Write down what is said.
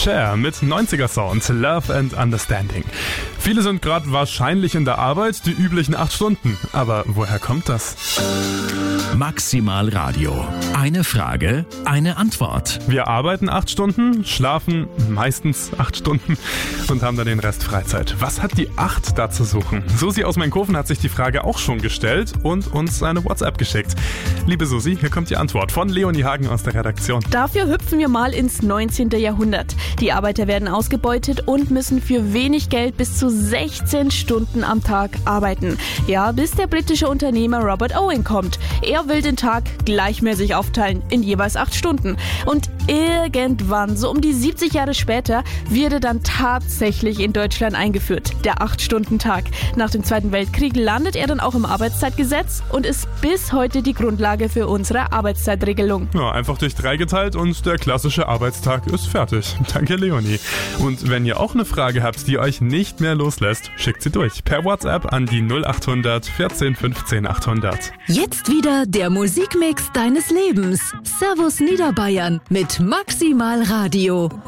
Cher mit 90er Sound, Love and Understanding. Viele sind gerade wahrscheinlich in der Arbeit, die üblichen 8 Stunden. Aber woher kommt das? Maximal Radio. Eine Frage, eine Antwort. Wir arbeiten 8 Stunden, schlafen meistens 8 Stunden und haben dann den Rest Freizeit. Was hat die 8 da zu suchen? Susi aus Mainkofen hat sich die Frage auch schon gestellt und uns eine WhatsApp geschickt. Liebe Susi, hier kommt die Antwort von Leonie Hagen aus der Redaktion. Dafür hüpfen wir mal ins 19. Jahrhundert. Die Arbeiter werden ausgebeutet und müssen für wenig Geld bis zu 16 Stunden am Tag arbeiten. Ja, bis der britische Unternehmer Robert Owen kommt. Er will den Tag gleichmäßig aufteilen in jeweils 8 Stunden. Und irgendwann, so um die 70 Jahre später, wird er dann tatsächlich in Deutschland eingeführt. Der 8-Stunden-Tag. Nach dem Zweiten Weltkrieg landet er dann auch im Arbeitszeitgesetz und ist bis heute die Grundlage für unsere Arbeitszeitregelung. Ja, einfach durch 3 geteilt und der klassische Arbeitstag ist fertig. Danke, Leonie. Und wenn ihr auch eine Frage habt, die euch nicht mehr loslässt, schickt sie durch. Per WhatsApp an die 0800 14 15 800. Jetzt wieder der Musikmix deines Lebens. Servus Niederbayern mit Maximal Radio.